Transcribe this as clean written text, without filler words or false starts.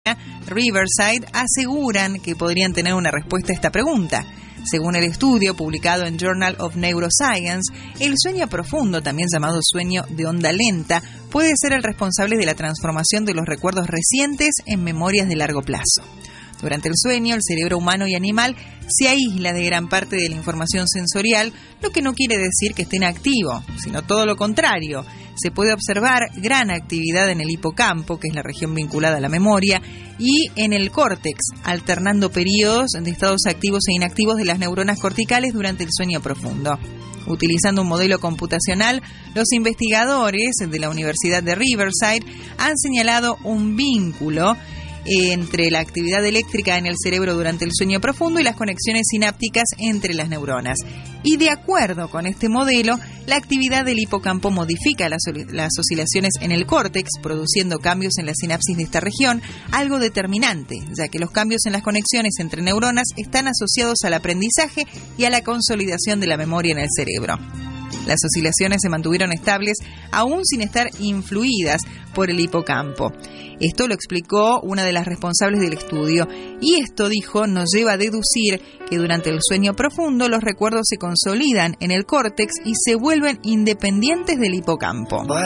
Riverside aseguran que podrían tener una respuesta a esta pregunta. Según el estudio publicado en Journal of Neuroscience, el sueño profundo, también llamado sueño de onda lenta, puede ser el responsable de la transformación de los recuerdos recientes en memorias de largo plazo. Durante el sueño, el cerebro humano y animal se aísla de gran parte de la información sensorial, lo que no quiere decir que esté inactivo, sino todo lo contrario. Se puede observar gran actividad en el hipocampo, que es la región vinculada a la memoria, y en el córtex, alternando periodos de estados activos e inactivos de las neuronas corticales durante el sueño profundo. Utilizando un modelo computacional, los investigadores de la Universidad de Riverside han señalado un vínculo entre la actividad eléctrica en el cerebro durante el sueño profundo y las conexiones sinápticas entre las neuronas. Y de acuerdo con este modelo, la actividad del hipocampo modifica las oscilaciones en el córtex, produciendo cambios en la sinapsis de esta región, algo determinante, ya que los cambios en las conexiones entre neuronas están asociados al aprendizaje y a la consolidación de la memoria en el cerebro. Las oscilaciones se mantuvieron estables aún sin estar influidas por el hipocampo. Esto lo explicó una de las responsables del estudio, y esto, dijo, nos lleva a deducir que durante el sueño profundo los recuerdos se consolidan en el córtex y se vuelven independientes del hipocampo.